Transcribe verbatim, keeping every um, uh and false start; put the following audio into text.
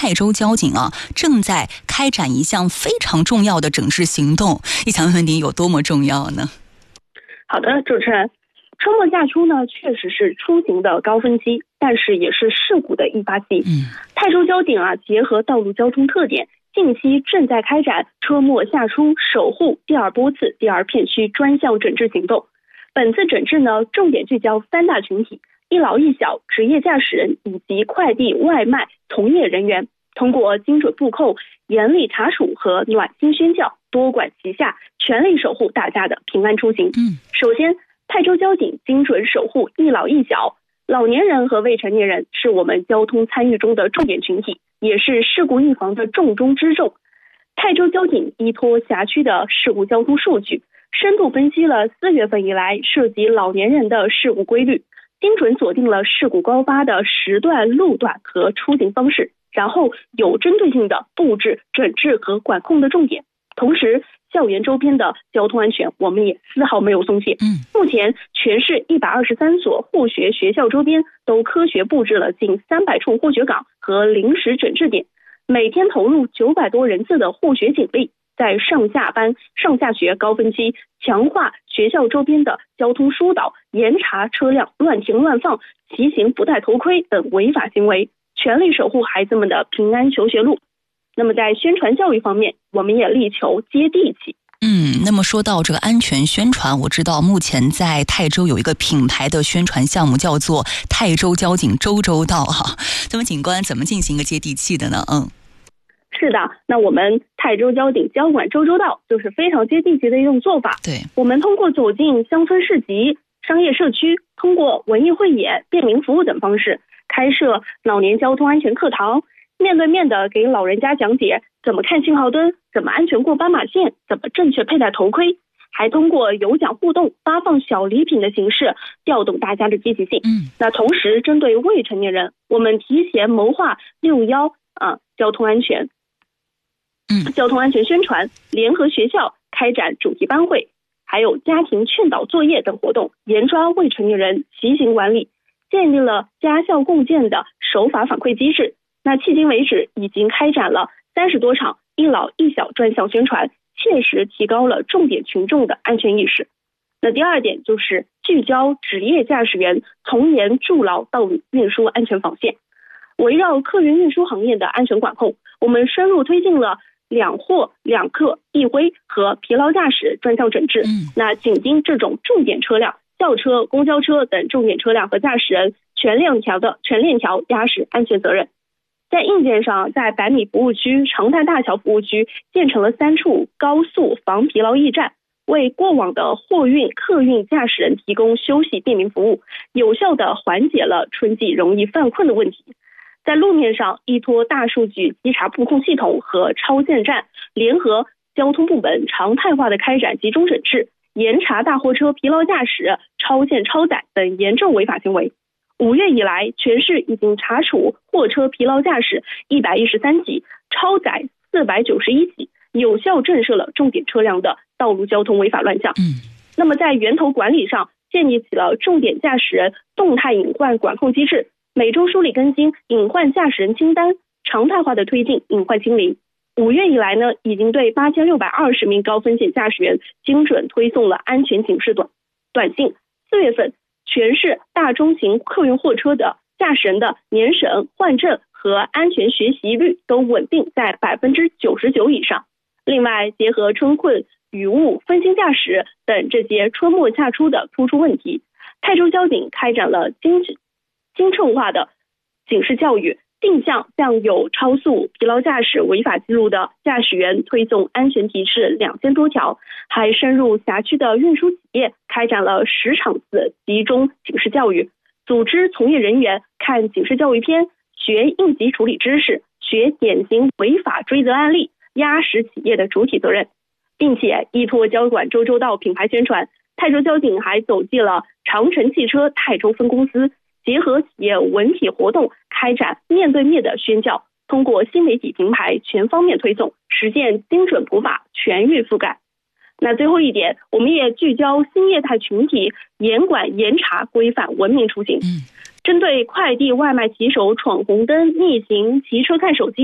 泰州交警啊正在开展一项非常重要的整治行动，也想问问您有多么重要呢？ 好的，主持人，周末假初呢，确实是出行的高峰期，但是也是事故的易发期。 嗯， 泰州交警啊，结合道路交通特点，近期正在开展车末夏初守护第二波次第二片区专项整治行动。本次整治呢，重点聚焦三大群体：一老一小、职业驾驶人以及快递外卖从业人员。通过精准布控、严厉查处和暖心宣教，多管齐下，全力守护大家的平安出行。 嗯， 首先，泰州交警精准守护一老一小。老年人和未成年人是我们交通参与中的重点群体，也是事故预防的重中之重。泰州交警依托辖区的事故交通数据，深度分析了四月份以来涉及老年人的事故规律，精准锁定了事故高发的时段、路段和出行方式，然后有针对性的布置、整治和管控的重点。同时，校园周边的交通安全我们也丝毫没有松懈。 嗯， 目前全市一百二十三所护学学校周边都科学布置了近三百处护学岗和临时整治点，每天投入九百多人次的护学警力，在上下班、上下学高峰期强化学校周边的交通疏导，严查车辆乱停乱放、骑行不戴头盔等违法行为，全力守护孩子们的平安求学路。那么在宣传教育方面，我们也力求接地气。 嗯，那么说到这个安全宣传，我知道目前在泰州有一个品牌的宣传项目，叫做泰州交警周周到哈。咱们警官怎么进行一个接地气的呢？嗯， 是的，那我们泰州交警交管周周到就是非常接地气的一种做法。 对， 我们通过走进乡村市集、商业社区，通过文艺汇演、便民服务等方式，开设老年交通安全课堂，面对面的给老人家讲解怎么看信号灯，怎么安全过斑马线，怎么正确佩戴头盔，还通过有奖互动、发放小礼品的形式调动大家的积极性。 嗯， 那同时针对未成年人，我们提前谋划六幺啊交通安全， 嗯， 交通安全宣传，联合学校开展主题班会，还有家庭劝导作业等活动，严抓未成年人骑行晚礼，建立了家校共建的守法反馈机制。那迄今为止，已经开展了三十多场一老一小专项宣传，切实提高了重点群众的安全意识。那第二点就是聚焦职业驾驶员，从严筑牢道路运输安全防线。围绕客运运输行业的安全管控，我们深入推进了两货两客一挥和疲劳驾驶专项整治。 嗯， 那紧盯这种重点车辆、轿车、公交车等重点车辆和驾驶人全链条的全链条压实安全责任。在硬件上，在百米服务区、常态大桥服务区建成了三处高速防疲劳驿站，为过往的货运、客运驾驶人提供休息便民服务，有效地缓解了春季容易犯困的问题。在路面上，依托大数据稽查布控系统和超限站，联合交通部门常态化的开展集中整治，严查大货车疲劳驾驶、超限超载等严重违法行为。五月以来，全市已经查处货车疲劳驾驶一百一十三起，超载四百九十一起，有效震慑了重点车辆的道路交通违法乱象。 嗯， 那么在源头管理上，建立起了重点驾驶人动态隐患管控机制，每周梳理更新隐患驾驶人清单，常态化的推进隐患清零。五月以来呢，已经对八千六百二十名高风险驾驶员精准推送了安全警示短短信。四月份，全市大中型客运货车的驾驶人的年审、换证和安全学习率都稳定在百分之九十九以上。另外，结合春困、雨雾、分心驾驶等这些春末夏初的突出问题，泰州交警开展了精精称化的警示教育，定向向有超速、疲劳驾驶违法记录的驾驶员推送安全提示两千多条，还深入辖区的运输企业，开展了十场次集中警示教育，组织从业人员看警示教育片，学应急处理知识，学典型违法追责案例，压实企业的主体责任。并且依托交管周周到品牌宣传，泰州交警还走进了长城汽车泰州分公司，结合企业文体活动，开展面对面的宣教，通过新媒体平台全方面推送，实践精准普法、全域覆盖。那最后一点，我们也聚焦新业态群体，严管严查，规范文明出行。 嗯， 针对快递外卖骑手闯红灯、逆行、骑车看手机